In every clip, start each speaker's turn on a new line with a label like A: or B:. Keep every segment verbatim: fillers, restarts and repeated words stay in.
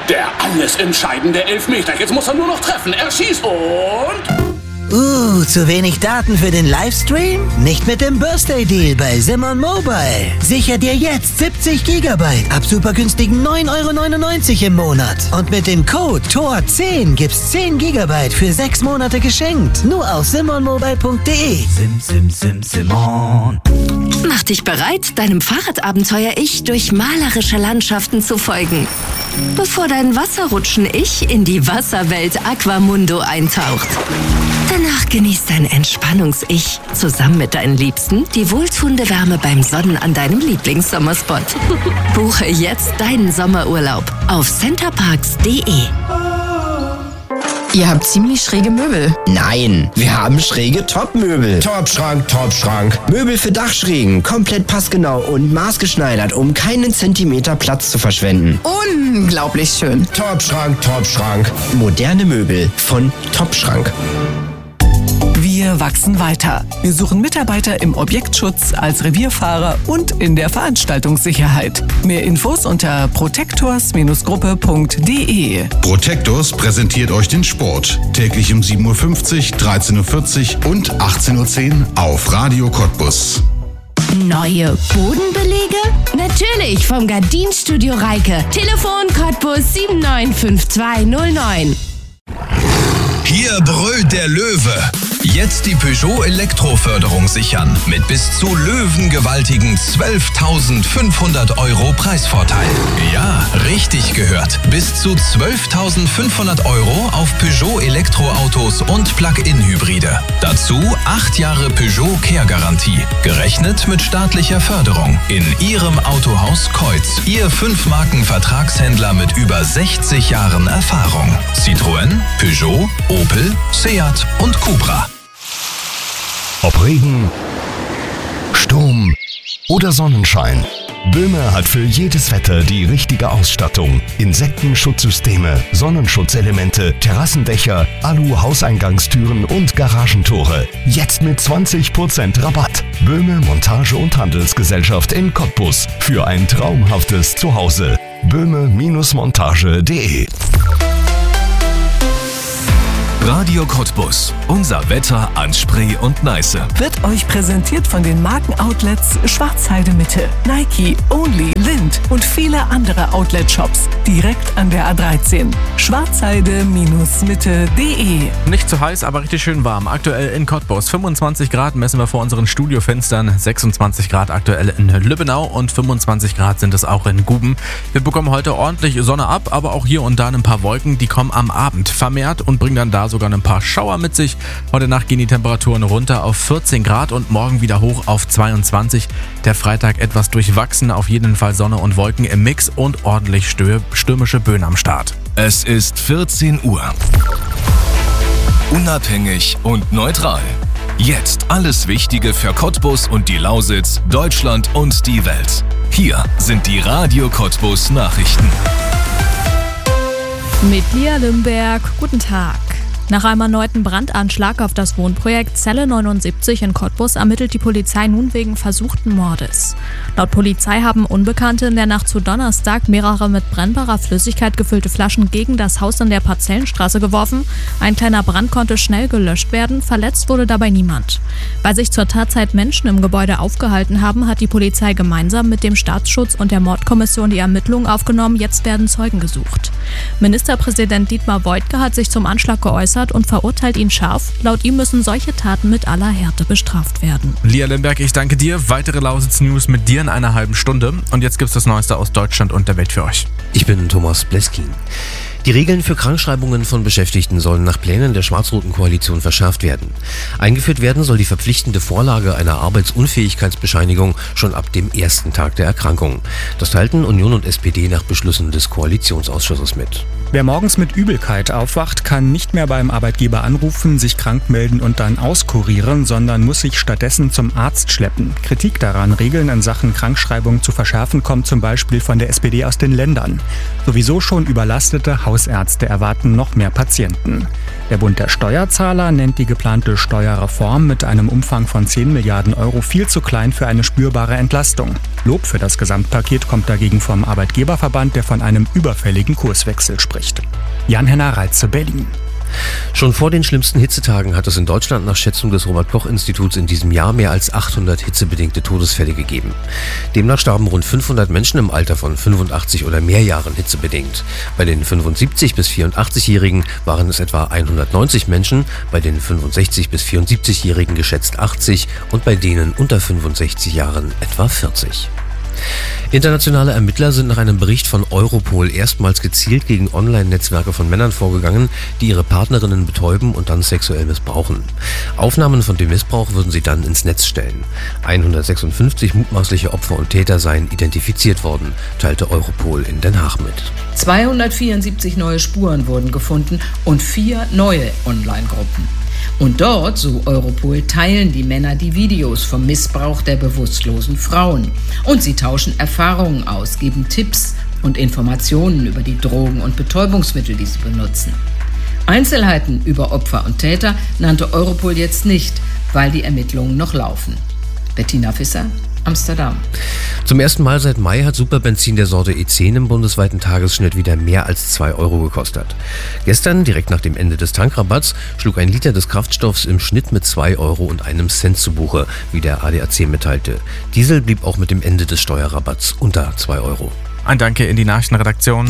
A: Der alles entscheidende Elfmeter. Jetzt muss er nur noch treffen. Er schießt und...
B: Uh, zu wenig Daten für den Livestream? Nicht mit dem Birthday Deal bei Simon Mobile. Sicher dir jetzt siebzig Gigabyte ab super günstigen neun Euro neunundneunzig im Monat. Und mit dem Code T O R zehn gibt's zehn Gigabyte für sechs Monate geschenkt. Nur auf simonmobile punkt de.
C: Sim, sim, sim, Simon.
D: Mach dich bereit, deinem Fahrradabenteuer-Ich durch malerische Landschaften zu folgen. Bevor dein Wasserrutschen-Ich in die Wasserwelt Aquamundo eintaucht. Danach genießt dein Entspannungs-Ich zusammen mit deinen Liebsten die wohltuende Wärme beim Sonnen an deinem Lieblingssommerspot. Buche jetzt deinen Sommerurlaub auf centerparks punkt de.
E: Ihr habt ziemlich schräge Möbel.
F: Nein, wir haben schräge Top-Möbel. Top-Schrank, Top-Schrank. Möbel für Dachschrägen, komplett passgenau und maßgeschneidert, um keinen Zentimeter Platz zu verschwenden.
E: Unglaublich schön.
F: Top-Schrank, Top-Schrank. Moderne Möbel von Top-Schrank.
G: Wir wachsen weiter. Wir suchen Mitarbeiter im Objektschutz, als Revierfahrer und in der Veranstaltungssicherheit. Mehr Infos unter protectors Gruppe punkt de.
H: Protectors präsentiert euch den Sport. Täglich um sieben Uhr fünfzig, dreizehn Uhr vierzig und achtzehn Uhr zehn auf Radio Cottbus.
I: Neue Bodenbelege? Natürlich vom Gardinstudio Reike. Telefon Cottbus sieben neun fünf zwei null neun.
J: Hier brüllt der Löwe. Jetzt die Peugeot Elektroförderung sichern mit bis zu löwengewaltigen zwölftausendfünfhundert Euro Preisvorteil. Ja, richtig gehört. Bis zu zwölftausendfünfhundert Euro auf Peugeot Elektroautos und Plug-in-Hybride. Dazu acht Jahre Peugeot Care-Garantie. Gerechnet mit staatlicher Förderung. In Ihrem Autohaus Keutz. Ihr Fünf-Marken-Vertragshändler mit über sechzig Jahren Erfahrung. Citroën, Peugeot, Opel, Seat und Cupra.
K: Ob Regen, Sturm oder Sonnenschein. Böhme hat für jedes Wetter die richtige Ausstattung. Insektenschutzsysteme, Sonnenschutzelemente, Terrassendächer, Alu-Hauseingangstüren und Garagentore. Jetzt mit zwanzig Prozent Rabatt. Böhme Montage- und Handelsgesellschaft in Cottbus. Für ein traumhaftes Zuhause. böhme Montage punkt de.
L: Radio Cottbus. Unser Wetter an Spree und Neiße.
G: Wird euch präsentiert von den Markenoutlets Schwarzheide Mitte, Nike, Only, Lind und viele andere Outlet-Shops direkt an der A dreizehn. schwarzheide Mitte punkt de.
M: Nicht zu heiß, aber richtig schön warm. Aktuell in Cottbus. fünfundzwanzig Grad messen wir vor unseren Studiofenstern. sechsundzwanzig Grad aktuell in Lübbenau und fünfundzwanzig Grad sind es auch in Guben. Wir bekommen heute ordentlich Sonne ab, aber auch hier und da ein paar Wolken. Die kommen am Abend vermehrt und bringen dann da sogar ein paar Schauer mit sich. Heute Nacht gehen die Temperaturen runter auf vierzehn Grad und morgen wieder hoch auf zweiundzwanzig. Der Freitag etwas durchwachsen, auf jeden Fall Sonne und Wolken im Mix und ordentlich stürmische Böen am Start.
L: Es ist vierzehn Uhr. Unabhängig und neutral. Jetzt alles Wichtige für Cottbus und die Lausitz, Deutschland und die Welt. Hier sind die Radio Cottbus Nachrichten.
N: Mit Lia Limberg, guten Tag. Nach einem erneuten Brandanschlag auf das Wohnprojekt Zelle neunundsiebzig in Cottbus ermittelt die Polizei nun wegen versuchten Mordes. Laut Polizei haben Unbekannte in der Nacht zu Donnerstag mehrere mit brennbarer Flüssigkeit gefüllte Flaschen gegen das Haus in der Parzellenstraße geworfen. Ein kleiner Brand konnte schnell gelöscht werden, verletzt wurde dabei niemand. Weil sich zur Tatzeit Menschen im Gebäude aufgehalten haben, hat die Polizei gemeinsam mit dem Staatsschutz und der Mordkommission die Ermittlungen aufgenommen. Jetzt werden Zeugen gesucht. Ministerpräsident Dietmar Woidke hat sich zum Anschlag geäußert und verurteilt ihn scharf. Laut ihm müssen solche Taten mit aller Härte bestraft werden.
M: Lia Limberg, ich danke dir. Weitere Lausitz-News mit dir in einer halben Stunde. Und jetzt gibt's das Neueste aus Deutschland und der Welt für euch.
O: Ich bin Thomas Bleskin. Die Regeln für Krankschreibungen von Beschäftigten sollen nach Plänen der schwarz-roten Koalition verschärft werden. Eingeführt werden soll die verpflichtende Vorlage einer Arbeitsunfähigkeitsbescheinigung schon ab dem ersten Tag der Erkrankung. Das teilten Union und S P D nach Beschlüssen des Koalitionsausschusses mit.
P: Wer morgens mit Übelkeit aufwacht, kann nicht mehr beim Arbeitgeber anrufen, sich krank melden und dann auskurieren, sondern muss sich stattdessen zum Arzt schleppen. Kritik daran, Regeln in Sachen Krankschreibung zu verschärfen, kommt zum Beispiel von der S P D aus den Ländern. Sowieso schon überlastete Haus Hausärzte erwarten noch mehr Patienten. Der Bund der Steuerzahler nennt die geplante Steuerreform mit einem Umfang von zehn Milliarden Euro viel zu klein für eine spürbare Entlastung. Lob für das Gesamtpaket kommt dagegen vom Arbeitgeberverband, der von einem überfälligen Kurswechsel spricht. Jan-Henner Reitze, Berlin.
O: Schon vor den schlimmsten Hitzetagen hat es in Deutschland nach Schätzung des Robert-Koch-Instituts in diesem Jahr mehr als achthundert hitzebedingte Todesfälle gegeben. Demnach starben rund fünfhundert Menschen im Alter von fünfundachtzig oder mehr Jahren hitzebedingt. Bei den fünfundsiebzig- bis vierundachtzig-Jährigen waren es etwa hundertneunzig Menschen, bei den fünfundsechzig- bis vierundsiebzig-Jährigen geschätzt achtzig und bei denen unter fünfundsechzig Jahren etwa vierzig. Internationale Ermittler sind nach einem Bericht von Europol erstmals gezielt gegen Online-Netzwerke von Männern vorgegangen, die ihre Partnerinnen betäuben und dann sexuell missbrauchen. Aufnahmen von dem Missbrauch würden sie dann ins Netz stellen. hundertsechsundfünfzig mutmaßliche Opfer und Täter seien identifiziert worden, teilte Europol in Den Haag mit.
Q: zweihundertvierundsiebzig neue Spuren wurden gefunden und vier neue Online-Gruppen. Und dort, so Europol, teilen die Männer die Videos vom Missbrauch der bewusstlosen Frauen. Und sie tauschen Erfahrungen aus, geben Tipps und Informationen über die Drogen und Betäubungsmittel, die sie benutzen. Einzelheiten über Opfer und Täter nannte Europol jetzt nicht, weil die Ermittlungen noch laufen. Bettina Visser, Amsterdam.
O: Zum ersten Mal seit Mai hat Superbenzin der Sorte E zehn im bundesweiten Tagesschnitt wieder mehr als zwei Euro gekostet. Gestern, direkt nach dem Ende des Tankrabatts, schlug ein Liter des Kraftstoffs im Schnitt mit zwei Euro und einem Cent zu Buche, wie der A D A C mitteilte. Diesel blieb auch mit dem Ende des Steuerrabatts unter zwei Euro.
M: Ein Danke in die Nachrichtenredaktion.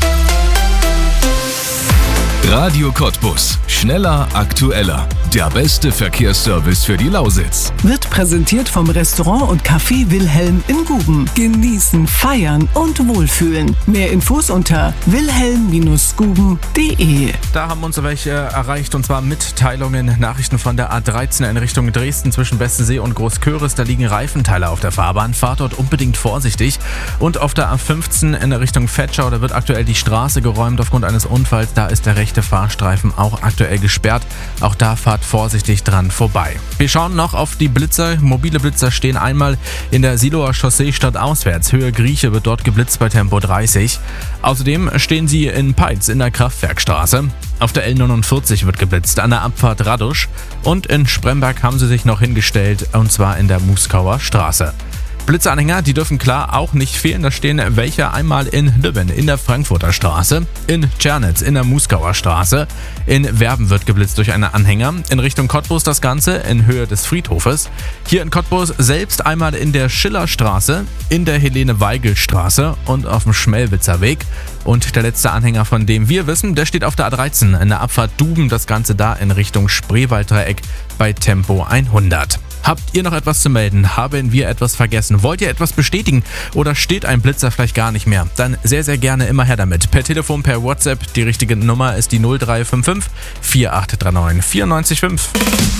L: Radio Cottbus. Schneller, aktueller. Der beste Verkehrsservice für die Lausitz.
G: Wird präsentiert vom Restaurant und Café Wilhelm in Guben. Genießen, feiern und wohlfühlen. Mehr Infos unter wilhelm guben punkt de.
M: Da haben uns welche erreicht, und zwar Mitteilungen, Nachrichten von der A dreizehn in Richtung Dresden zwischen Bestensee und Großköris. Da liegen Reifenteile auf der Fahrbahn. Fahrt dort unbedingt vorsichtig. Und auf der A fünfzehn in Richtung Vetschau, da wird aktuell die Straße geräumt aufgrund eines Unfalls. Da ist der rechte Fahrstreifen auch aktuell gesperrt. Auch da fahrt vorsichtig dran vorbei. Wir schauen noch auf die Blitzer. Mobile Blitzer stehen einmal in der Siloer Chaussee stadtauswärts. Höhe Grieche wird dort geblitzt bei Tempo dreißig. Außerdem stehen sie in Peitz in der Kraftwerkstraße. Auf der L neunundvierzig wird geblitzt, an der Abfahrt Radusch. Und in Spremberg haben sie sich noch hingestellt, und zwar in der Muskauer Straße. Blitzanhänger, die dürfen klar auch nicht fehlen. Da stehen welche einmal in Lübben in der Frankfurter Straße, in Tschernitz in der Muskauer Straße, in Werben wird geblitzt durch einen Anhänger, in Richtung Cottbus das Ganze in Höhe des Friedhofes. Hier in Cottbus selbst einmal in der Schillerstraße, in der Helene-Weigel-Straße und auf dem Schmelwitzer Weg. Und der letzte Anhänger, von dem wir wissen, der steht auf der A dreizehn in der Abfahrt Duben, das Ganze da in Richtung Spreewalddreieck bei Tempo hundert. Habt ihr noch etwas zu melden? Haben wir etwas vergessen? Wollt ihr etwas bestätigen? Oder steht ein Blitzer vielleicht gar nicht mehr? Dann sehr, sehr gerne immer her damit. Per Telefon, per WhatsApp. Die richtige Nummer ist die null drei fünf fünf vier acht drei neun vier neun fünf.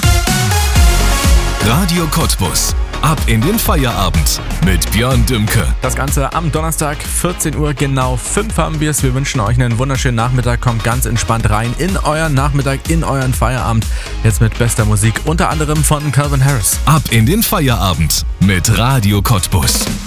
L: Radio Cottbus. Ab in den Feierabend mit Björn Dümke.
M: Das Ganze am Donnerstag, vierzehn Uhr genau fünf haben wir es. Wir wünschen euch einen wunderschönen Nachmittag. Kommt ganz entspannt rein in euren Nachmittag, in euren Feierabend. Jetzt mit bester Musik, unter anderem von Calvin Harris.
L: Ab in den Feierabend mit Radio Cottbus.